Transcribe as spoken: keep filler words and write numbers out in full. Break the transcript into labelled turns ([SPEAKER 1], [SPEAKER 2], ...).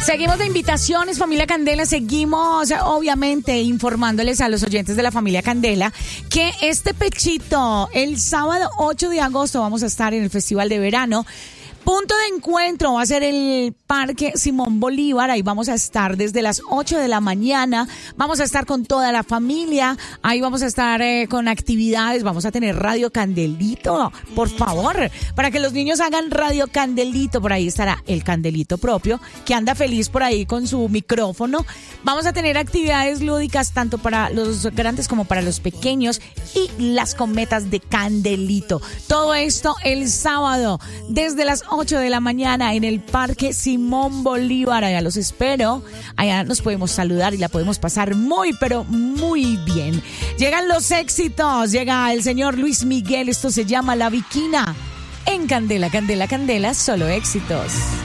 [SPEAKER 1] Seguimos de invitaciones, familia Candela, seguimos obviamente informándoles a los oyentes de la familia Candela que este pechito, el sábado ocho de agosto vamos a estar en el Festival de Verano. Punto de encuentro va a ser el Parque Simón Bolívar, ahí vamos a estar desde las ocho de la mañana, vamos a estar con toda la familia, ahí vamos a estar eh, con actividades, vamos a tener Radio Candelito, por favor, para que los niños hagan Radio Candelito, por ahí estará el Candelito propio, que anda feliz por ahí con su micrófono, vamos a tener actividades lúdicas tanto para los grandes como para los pequeños y las cometas de Candelito, todo esto el sábado, desde las ocho de la mañana en el Parque Simón Bolívar. Allá los espero. Allá nos podemos saludar y la podemos pasar muy, pero muy bien. Llegan los éxitos. Llega el señor Luis Miguel. Esto se llama La Viquina. En Candela, Candela, Candela, solo éxitos.